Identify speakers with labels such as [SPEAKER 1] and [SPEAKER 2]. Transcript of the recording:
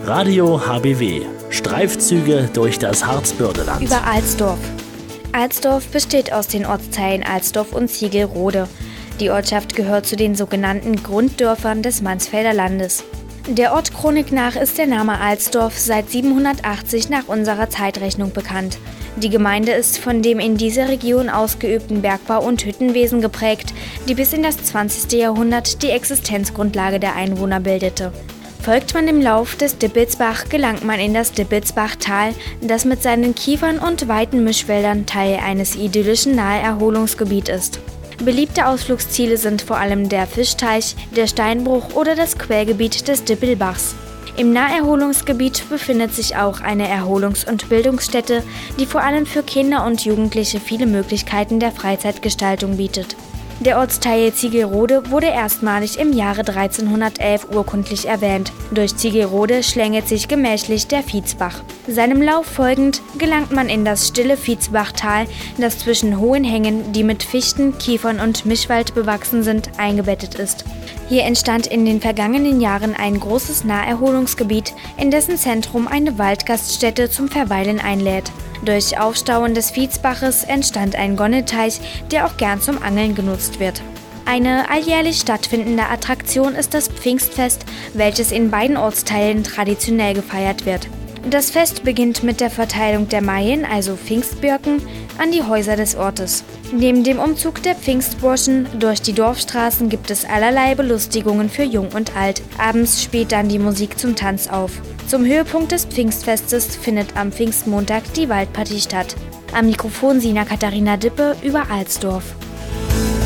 [SPEAKER 1] Radio HBW. Streifzüge durch das Harzbürdeland.
[SPEAKER 2] Über Alsdorf. Alsdorf besteht aus den Ortsteilen Alsdorf und Ziegelrode. Die Ortschaft gehört zu den sogenannten Grunddörfern des Mansfelder Landes. Der Ortschronik nach ist der Name Alsdorf seit 780 nach unserer Zeitrechnung bekannt. Die Gemeinde ist von dem in dieser Region ausgeübten Bergbau- und Hüttenwesen geprägt, die bis in das 20. Jahrhundert die Existenzgrundlage der Einwohner bildete. Folgt man dem Lauf des Dippelsbach, gelangt man in das Dippelsbachtal, das mit seinen Kiefern und weiten Mischwäldern Teil eines idyllischen Naherholungsgebiets ist. Beliebte Ausflugsziele sind vor allem der Fischteich, der Steinbruch oder das Quellgebiet des Dippelbachs. Im Naherholungsgebiet befindet sich auch eine Erholungs- und Bildungsstätte, die vor allem für Kinder und Jugendliche viele Möglichkeiten der Freizeitgestaltung bietet. Der Ortsteil Ziegelrode wurde erstmalig im Jahre 1311 urkundlich erwähnt. Durch Ziegelrode schlängelt sich gemächlich der Viehsbach. Seinem Lauf folgend gelangt man in das stille Viehsbachtal, das zwischen hohen Hängen, die mit Fichten, Kiefern und Mischwald bewachsen sind, eingebettet ist. Hier entstand in den vergangenen Jahren ein großes Naherholungsgebiet, in dessen Zentrum eine Waldgaststätte zum Verweilen einlädt. Durch Aufstauen des Viehsbaches entstand ein Gonneteich, der auch gern zum Angeln genutzt wird. Eine alljährlich stattfindende Attraktion ist das Pfingstfest, welches in beiden Ortsteilen traditionell gefeiert wird. Das Fest beginnt mit der Verteilung der Maien, also Pfingstbirken, an die Häuser des Ortes. Neben dem Umzug der Pfingstburschen durch die Dorfstraßen gibt es allerlei Belustigungen für Jung und Alt. Abends spielt dann die Musik zum Tanz auf. Zum Höhepunkt des Pfingstfestes findet am Pfingstmontag die Waldpartie statt. Am Mikrofon Sina Katharina Dippe über Alsdorf.